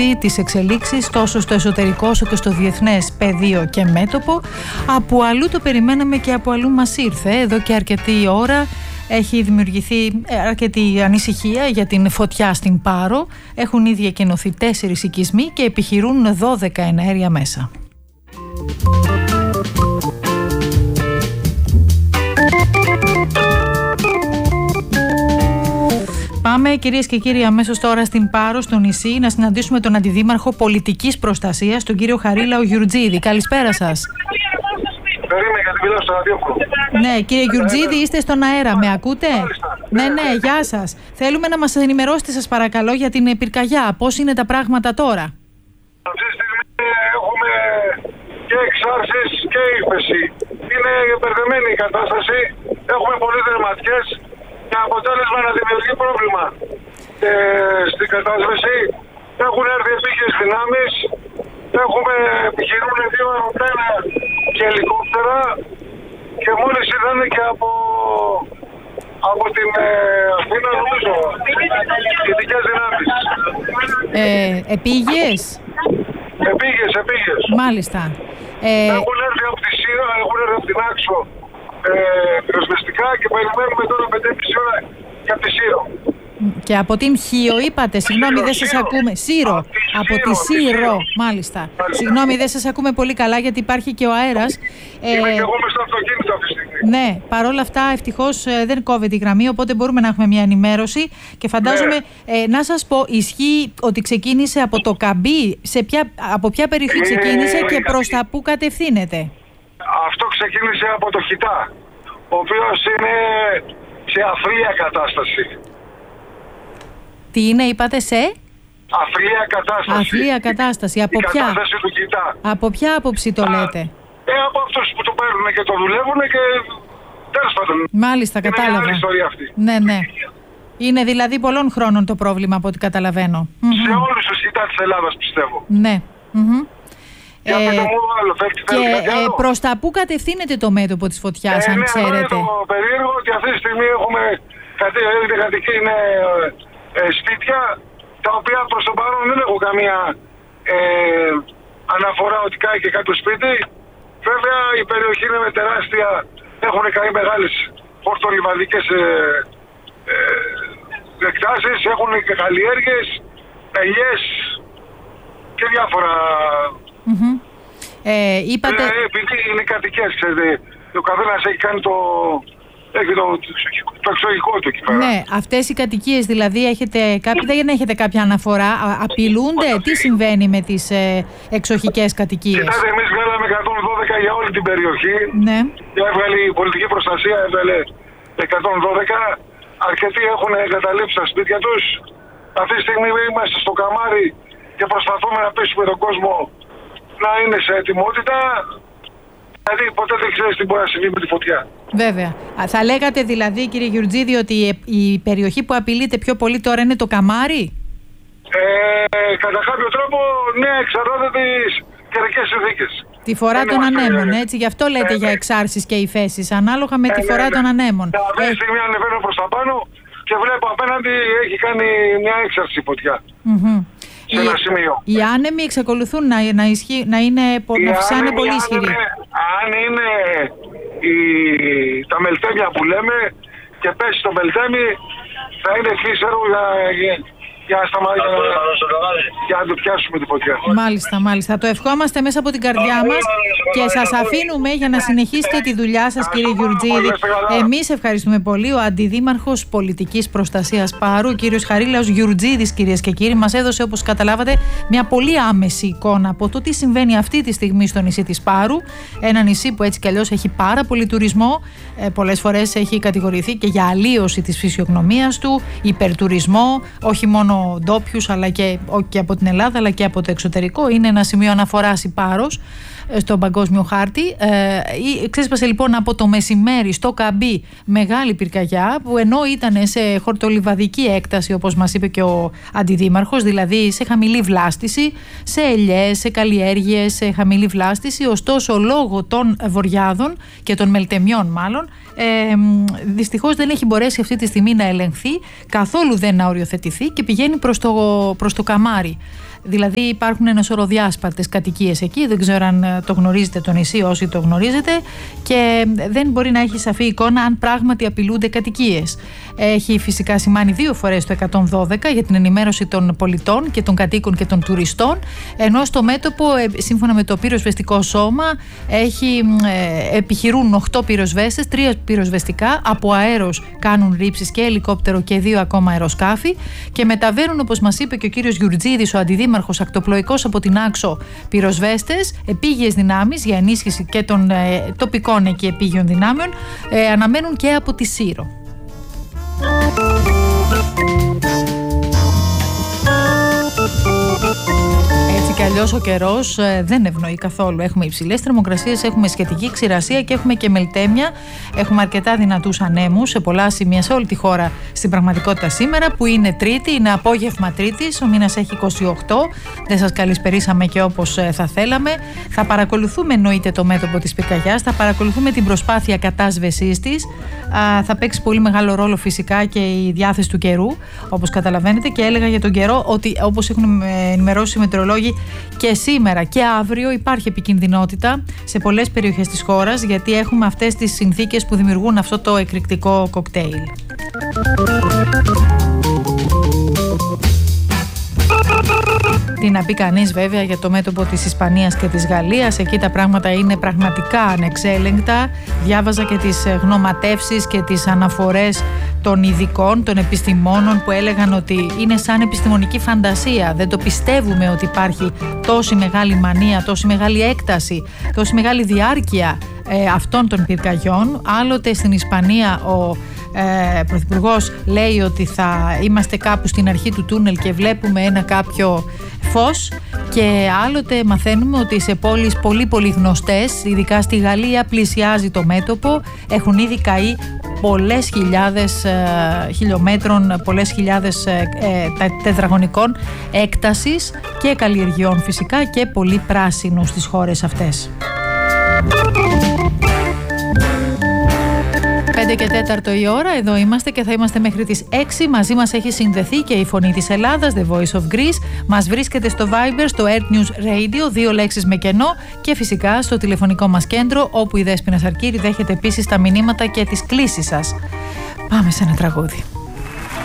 έτσι τις εξελίξεις τόσο στο εσωτερικό όσο και στο διεθνές πεδίο και μέτωπο. Από αλλού το περιμέναμε και από αλλού μας ήρθε. Εδώ και αρκετή ώρα έχει δημιουργηθεί αρκετή ανησυχία για την φωτιά στην Πάρο. Έχουν ήδη εκενωθεί 4 οικισμοί και επιχειρούν 12 εναέρια μέσα. Πάμε, κυρίες και κύριοι, αμέσως τώρα στην Πάρο, στο νησί, να συναντήσουμε τον Αντιδήμαρχο Πολιτικής Προστασίας, τον κύριο Χαρίλαο Γιουρτζίδη. Καλησπέρα σας. Περίμενε, γιατί μιλάω στο ραδιόφωνο. Ναι, κύριε Γιουρτζίδη, είστε στον αέρα. Με ακούτε? Ναι, γεια σας. Θέλουμε να μας ενημερώσετε, σας παρακαλώ, για την πυρκαγιά. Πώς είναι τα πράγματα τώρα? Αυτή τη στιγμή έχουμε και εξάρσεις και ύφεση. Είναι μπερδεμένη η κατάσταση. Έχουμε πολλές δερματιές και αποτέλεσμα να δημιουργεί πρόβλημα στην κατάσταση. Έχουν έρθει επίκες δυνάμεις. Επιχειρούν 2 αεροπλάνα και ελικόπτερα και μόλις ήρθαν και από την Αθήνα, νομίζω, ειδικές δυνάμεις. Επίγειες? Επίγειες. Μάλιστα. Έχουν έρθει από τη Σύρο, έχουν έρθει από την Άξο πυροσβεστικά και περιμένουμε τώρα 5,5 ώρα και από τη Σύρο. Και από την Χίο είπατε, συγγνώμη δεν σας ακούμε. Σύρο, από τη Σύρο, μάλιστα. Συγγνώμη δεν σας ακούμε πολύ καλά γιατί υπάρχει και ο αέρας. Είμαι και εγώ μες στο αυτοκίνητο αυτή τη στιγμή. Ναι, παρόλα αυτά ευτυχώς δεν κόβεται η γραμμή, οπότε μπορούμε να έχουμε μια ενημέρωση. Και φαντάζομαι, να σας πω, ισχύει ότι ξεκίνησε από το Καμπί, από ποια περιοχή ξεκίνησε και προς τα πού κατευθύνεται? Αυτό ξεκίνησε από το Χιτά, ο οποίος είναι σε αθλία κατάσταση. Τι είναι, είπατε, σε? Αθλία κατάσταση. Αθλία κατάσταση. Από ποια? Κατάσταση του Κιτά. Από ποια άποψη το λέτε? Από αυτούς που το παίρνουν και το δουλεύουν και τέλος πάντων. Μάλιστα, κατάλαβα. Είναι μια ιστορία αυτή. Ναι. Είναι δηλαδή πολλών χρόνων το πρόβλημα από ό,τι καταλαβαίνω. Σε όλους τους Κιτά της Ελλάδας, πιστεύω. Ναι. Και προς τα πού κατευθύνεται το μέτωπο της φωτιάς, αν ξέρετε? Το περίεργο ότι αυτή τη στιγμή έχουμε είναι σπίτια τα οποία προς το παρόν δεν έχω καμία αναφορά ότι κάει και κάποιο σπίτι. Βέβαια η περιοχή είναι με τεράστια, έχουν καεί μεγάλες χορτολιβαδικές εκτάσεις, έχουν και καλλιέργειες, ελιές και διάφορα. Είπατε... Επειδή είναι κατοικίες, ξέρετε, ο καθένας έχει κάνει έχει το εξωγικό του εκεί πέρα. Ναι, αυτές οι κατοικίες δηλαδή δεν έχετε κάποια αναφορά, απειλούνται, τι συμβαίνει με τις εξοχικές κατοικίες? Κοιτάτε, εμείς βγάλαμε 112 για όλη την περιοχή. Ναι. Και έβγαλε η πολιτική προστασία, έβγαλε 112. Αρκετοί έχουν εγκαταλείψει τα σπίτια τους. Αυτή τη στιγμή είμαστε στο καμάρι και προσπαθούμε να πείσουμε τον κόσμο να είναι σε ετοιμότητα. Δηλαδή ποτέ δεν ξέρεις τι μπορεί να συμβεί με τη φωτιά. Βέβαια. Θα λέγατε δηλαδή, κύριε Γιουρτζίδη, ότι η περιοχή που απειλείται πιο πολύ τώρα είναι το καμάρι? Κατά κάποιο τρόπο, ναι, εξαρτάται τις καιρικές συνθήκες. Τη φορά των ανέμων, έτσι. Γι' αυτό λέτε για εξάρσεις και υφέσεις, ανάλογα με τη φορά των ανέμων. Αυτή τη στιγμή ανεβαίνω προς τα πάνω και βλέπω απέναντι έχει κάνει μια έξαρση φωτιά. Σε ένα σημείο. Οι άνεμοι εξακολουθούν να φυσάνε πολύ ισχυροί. Αν είναι τα μελτέμια που λέμε και πέσει το μελτέμι, θα είναι φύσερο για να το πιάσουμε τη φωτιά. Μάλιστα. Το ευχόμαστε μέσα από την καρδιά μας και σας αφήνουμε για να συνεχίσετε τη δουλειά σας, κύριε Γιουρτζίδη. Εμείς ευχαριστούμε πολύ. Ο Αντιδήμαρχος Πολιτικής Προστασίας Πάρου, ο κύριος Χαρίλαος Γιουρτζίδης, κυρίες και κύριοι, μας έδωσε, όπως καταλάβατε, μια πολύ άμεση εικόνα από το τι συμβαίνει αυτή τη στιγμή στο νησί της Πάρου. Ένα νησί που έτσι κι αλλιώς έχει πάρα πολύ τουρισμό. Πολλές φορές έχει κατηγορηθεί και για αλλίωση της φυσιογνωμίας του, υπερτουρισμό, όχι μόνο ντόπιους αλλά και από την Ελλάδα αλλά και από το εξωτερικό. Είναι ένα σημείο αναφοράς η Πάρος στον παγκόσμιο χάρτη. Ξέσπασε λοιπόν από το μεσημέρι στο Καμπί μεγάλη πυρκαγιά που ενώ ήταν σε χορτολιβαδική έκταση, όπως μας είπε και ο Αντιδήμαρχος, δηλαδή σε χαμηλή βλάστηση, σε ελιές, σε καλλιέργειες, σε χαμηλή βλάστηση, ωστόσο λόγω των βοριάδων και των μελτεμιών μάλλον, δυστυχώς δεν έχει μπορέσει αυτή τη στιγμή να ελεγχθεί, καθόλου δεν να οριοθετηθεί και πηγαίνει προς το καμάρι. Δηλαδή υπάρχουν ένα σωρό διάσπαρτες κατοικίες εκεί, δεν ξέρω αν το γνωρίζετε το νησί, όσοι το γνωρίζετε, και δεν μπορεί να έχει σαφή εικόνα αν πράγματι απειλούνται κατοικίες. Έχει φυσικά σημάνει 2 φορές το 112 για την ενημέρωση των πολιτών και των κατοίκων και των τουριστών, ενώ στο μέτωπο, σύμφωνα με το πυροσβεστικό σώμα, επιχειρούν 8 πυροσβέστες, 3 πυροσβεστικά, από αέρος κάνουν ρήψεις και ελικόπτερο και 2 ακόμα αεροσκάφη, και μεταβαίνουν, όπως μας είπε και ο κύριος Γιουρτζίδης, ο αντιδήμαρχος, ακτοπλοϊκός από την Άξο, πυροσβέστες, επίγειες δυνάμεις για ενίσχυση και των τοπικών εκεί επίγειων δυνάμεων, αναμένουν και από τη Σύρο. Έτσι κι αλλιώς ο καιρός δεν ευνοεί καθόλου. Έχουμε υψηλές θερμοκρασίες, έχουμε σχετική ξηρασία και έχουμε και μελτέμια. Έχουμε αρκετά δυνατούς ανέμους σε πολλά σημεία σε όλη τη χώρα στην πραγματικότητα σήμερα, που είναι Τρίτη, είναι απόγευμα Τρίτης, ο μήνας έχει 28. Δεν σας καλησπερίσαμε και όπως θα θέλαμε. Θα παρακολουθούμε εννοείται το μέτωπο της πυρκαγιάς, θα παρακολουθούμε την προσπάθεια κατάσβεσής της. Θα παίξει πολύ μεγάλο ρόλο φυσικά και η διάθεση του καιρού, όπως καταλαβαίνετε, και έλεγα για τον καιρό ότι, όπως έχουν ενημερώσει οι μετεωρολόγοι, και σήμερα και αύριο υπάρχει επικινδυνότητα σε πολλές περιοχές της χώρας, γιατί έχουμε αυτές τις συνθήκες που δημιουργούν αυτό το εκρηκτικό κοκτέιλ. Τι να πει κανείς βέβαια για το μέτωπο της Ισπανίας και της Γαλλίας. Εκεί τα πράγματα είναι πραγματικά ανεξέλεγκτα. Διάβαζα και τις γνωματεύσεις και τις αναφορές των ειδικών, των επιστημόνων, που έλεγαν ότι είναι σαν επιστημονική φαντασία. Δεν το πιστεύουμε ότι υπάρχει τόση μεγάλη μανία, τόση μεγάλη έκταση, τόση μεγάλη διάρκεια αυτών των πυρκαγιών. Άλλοτε στην Ισπανία ο Πρωθυπουργός λέει ότι θα είμαστε κάπου στην αρχή του τούνελ και βλέπουμε ένα κάποιο φως, και άλλοτε μαθαίνουμε ότι σε πόλεις πολύ γνωστές, ειδικά στη Γαλλία, πλησιάζει το μέτωπο. Έχουν ήδη καεί πολλές χιλιάδες χιλιόμετρων, πολλές χιλιάδες τετραγωνικών έκτασης και καλλιεργειών φυσικά, και πολύ πράσινο στις χώρες αυτές. 5 και 4 η ώρα, εδώ είμαστε και θα είμαστε μέχρι τις 6. Μαζί μας έχει συνδεθεί και η Φωνή της Ελλάδας, The Voice of Greece. Μας βρίσκεται στο Viber, στο Earth News Radio, 2 λέξεις με κενό, και φυσικά στο τηλεφωνικό μας κέντρο, όπου η Δέσποινα Σαρκύρη δέχεται επίσης τα μηνύματα και τις κλήσεις σας. Πάμε σε ένα τραγούδι.